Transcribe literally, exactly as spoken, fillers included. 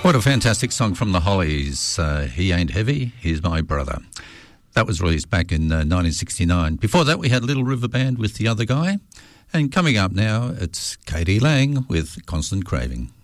What a fantastic song from the Hollies. Uh, he Ain't Heavy, He's My Brother. That was released back in uh, nineteen sixty-nine. Before that, we had Little River Band with The Other Guy. And coming up now, it's Katie Lang with Constant Craving.